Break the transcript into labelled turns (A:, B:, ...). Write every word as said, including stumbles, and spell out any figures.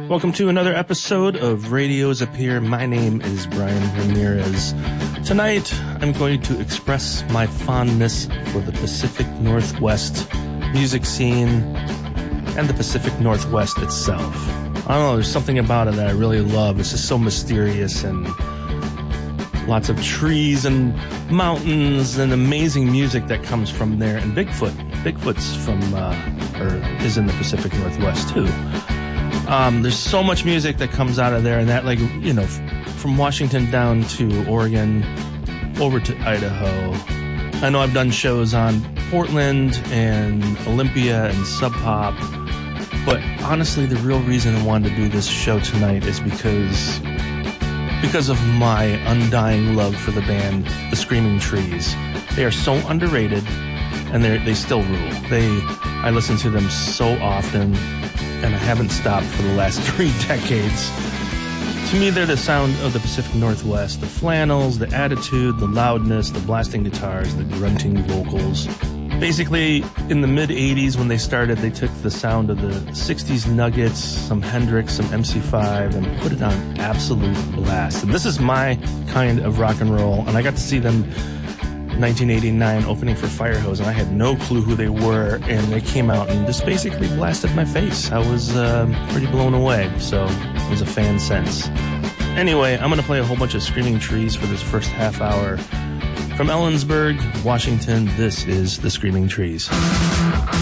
A: Welcome to another episode of Radios Appear. My name is Brian Ramirez. Tonight, I'm going to express my fondness for the Pacific Northwest music scene and the Pacific Northwest itself. I don't know, there's something about it that I really love. It's just so mysterious, and lots of trees and mountains and amazing music that comes from there. And Bigfoot. Bigfoot's from, uh, or is in the Pacific Northwest too. Um, there's so much music that comes out of there, and that, like, you know, f- from Washington down to Oregon, over to Idaho. I know I've done shows on Portland and Olympia and Sub Pop, but honestly, the real reason I wanted to do this show tonight is because because of my undying love for the band, The Screaming Trees. They are so underrated, and they they still rule. They I listen to them so often, and I haven't stopped for the last three decades. To me, they're the sound of the Pacific Northwest. The flannels, the attitude, the loudness, the blasting guitars, the grunting vocals. Basically, in the mid-eighties when they started, they took the sound of the sixties Nuggets, some Hendrix, some M C five, and put it on absolute blast. And this is my kind of rock and roll, and I got to see them nineteen eighty-nine opening for Firehose, and I had no clue who they were, and they came out and just basically blasted my face. I was uh, pretty blown away, so I was a fan since. Anyway, I'm going to play a whole bunch of Screaming Trees for this first half hour. From Ellensburg, Washington, this is The Screaming Trees.